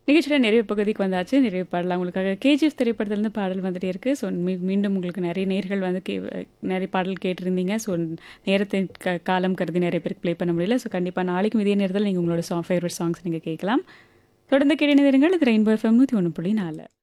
நிகழ்ச்சியோட நிறைவு பகுதிக்கு வந்தாச்சு. நிறைவு பாடலாம் உங்களுக்காக கேஜிஎஃப் திரைப்படத்திலேருந்து பாடல் வந்துட்டே இருக்கு. ஸோ மீண்டும் உங்களுக்கு நிறைய நேயர்கள் வந்து நிறைய பாடல் கேட்டிருந்தீங்க. ஸோ நேரத்தை காலம் கருதி நிறைய பேருக்கு ப்ளே பண்ண முடியல. ஸோ கண்டிப்பாக நாளைக்கும் இதே நேரத்தில் நீங்கள் உங்களோட ஃபேவரட் சாங்ஸ் நீங்கள் கேட்கலாம். தொடர்ந்து கேட்டு இது ரெயின்போ எஃப்எம் 101.4.